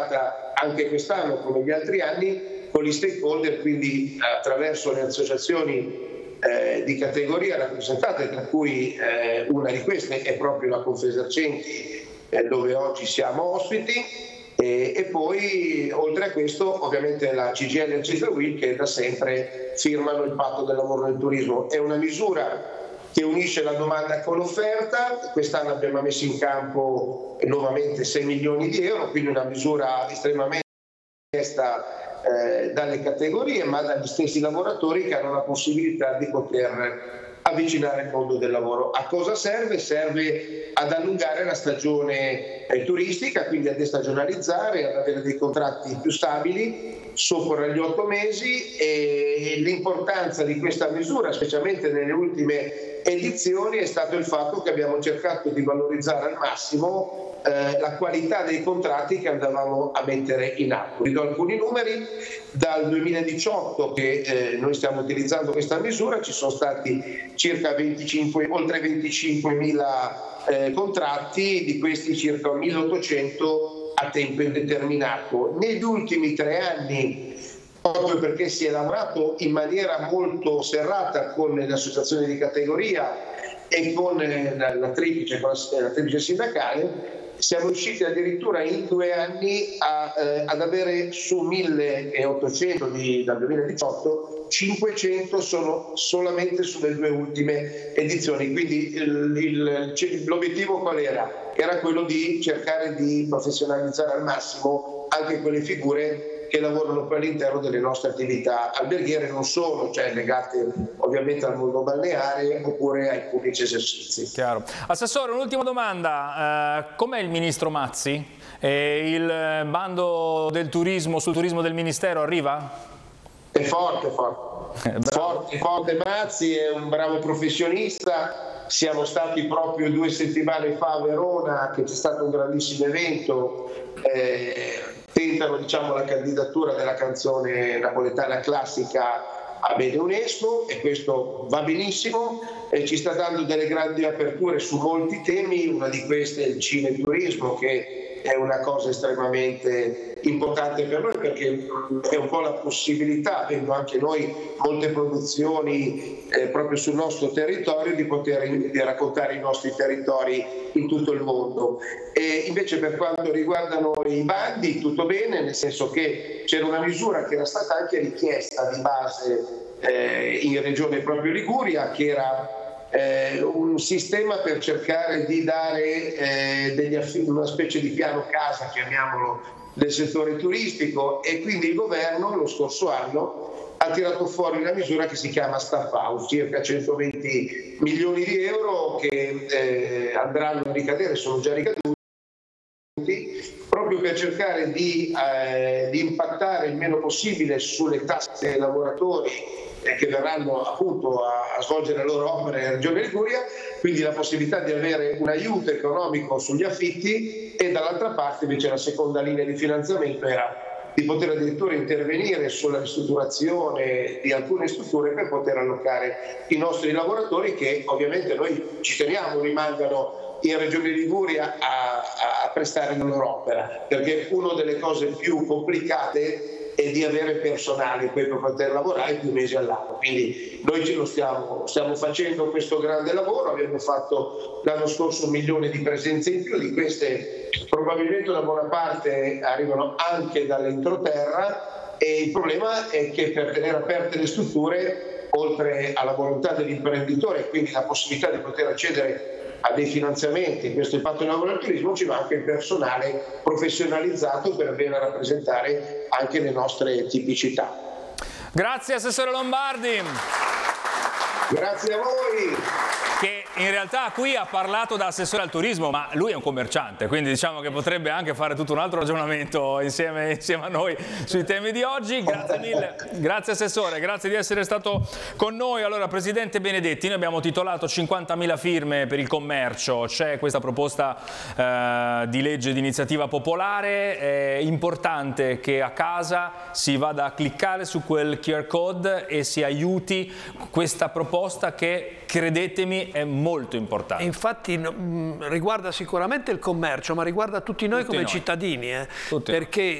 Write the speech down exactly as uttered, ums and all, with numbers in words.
fatta anche quest'anno come gli altri anni con gli stakeholder, quindi attraverso le associazioni eh, di categoria rappresentate, tra cui eh, una di queste è proprio la Confesercenti, eh, dove oggi siamo ospiti. E, e poi oltre a questo ovviamente la C G I L e il CISL che da sempre firmano il patto del lavoro nel turismo. È una misura che unisce la domanda con l'offerta. Quest'anno abbiamo messo in campo nuovamente sei milioni di euro, quindi una misura estremamente richiesta eh, dalle categorie ma dagli stessi lavoratori che hanno la possibilità di poter avvicinare il mondo del lavoro. A cosa serve? Serve ad allungare la stagione eh, turistica, quindi a destagionalizzare, ad avere dei contratti più stabili sopra gli otto mesi, e l'importanza di questa misura, specialmente nelle ultime edizioni, è stato il fatto che abbiamo cercato di valorizzare al massimo eh, la qualità dei contratti che andavamo a mettere in atto. Vi do alcuni numeri: dal duemiladiciotto che eh, noi stiamo utilizzando questa misura ci sono stati circa venticinque, oltre venticinquemila eh, contratti, di questi circa milleottocento a tempo indeterminato. Negli ultimi tre anni, proprio perché si è lavorato in maniera molto serrata con le associazioni di categoria e con la, la, triplice, con la, la triplice sindacale, siamo riusciti addirittura in due anni a, eh, ad avere su milleottocento di, dal duemiladiciotto, cinquecento sono solamente sulle due ultime edizioni. Quindi il, il, l'obiettivo qual era? Era quello di cercare di professionalizzare al massimo anche quelle figure che lavorano poi all'interno delle nostre attività alberghiere, non solo, cioè legate ovviamente al mondo balneare oppure ai pubblici esercizi. Chiaro. Assessore, un'ultima domanda. Uh, com'è il ministro Mazzi? E il bando del turismo sul turismo del Ministero arriva? È forte, forte. forte, forte Mazzi, è un bravo professionista. Siamo stati proprio due settimane fa a Verona, che c'è stato un grandissimo evento. Eh, tentano diciamo la candidatura della canzone napoletana classica a bene UNESCO, e questo va benissimo, e ci sta dando delle grandi aperture su molti temi. Una di queste è il cineturismo, che è una cosa estremamente importante per noi, perché è un po' la possibilità, avendo anche noi molte produzioni eh, proprio sul nostro territorio, di poter di raccontare i nostri territori in tutto il mondo. E invece per quanto riguardano i bandi, tutto bene, nel senso che c'era una misura che era stata anche richiesta di base eh, in regione proprio Liguria, che era Eh, un sistema per cercare di dare eh, degli affitti, una specie di piano casa, chiamiamolo, del settore turistico, e quindi il governo lo scorso anno ha tirato fuori una misura che si chiama Staff House, circa centoventi milioni di euro che eh, andranno a ricadere, sono già ricaduti, proprio per cercare di, eh, di impattare il meno possibile sulle tasse dei lavoratori che verranno appunto a, a svolgere le loro opere nella Regione Liguria, quindi la possibilità di avere un aiuto economico sugli affitti, e dall'altra parte invece la seconda linea di finanziamento era di poter addirittura intervenire sulla ristrutturazione di alcune strutture per poter allocare i nostri lavoratori, che ovviamente noi ci teniamo rimangano in Regione Liguria a, a prestare la loro opera, perché una delle cose più complicate e di avere personale poi per poter lavorare più mesi all'anno. Quindi noi ce lo stiamo, stiamo facendo questo grande lavoro. Abbiamo fatto l'anno scorso un milione di presenze in più, di queste probabilmente una buona parte arrivano anche dall'entroterra, e il problema è che per tenere aperte le strutture, oltre alla volontà dell'imprenditore e quindi la possibilità di poter accedere a dei finanziamenti, questo è il patto del lavoro del turismo, ci va anche il personale professionalizzato per bene rappresentare anche le nostre tipicità. Grazie Assessore Lombardi. Grazie a voi. Che in realtà qui ha parlato da assessore al turismo, ma lui è un commerciante, quindi diciamo che potrebbe anche fare tutto un altro ragionamento insieme, insieme a noi sui temi di oggi. Grazie mille, grazie Assessore, grazie di essere stato con noi. Allora, Presidente Benedetti, noi abbiamo titolato cinquantamila firme per il commercio, c'è questa proposta eh, di legge di iniziativa popolare, è importante che a casa si vada a cliccare su quel Q R code e si aiuti questa proposta che, credetemi, è molto importante. Infatti mh, riguarda sicuramente il commercio, ma riguarda tutti noi tutti come noi. cittadini, eh, perché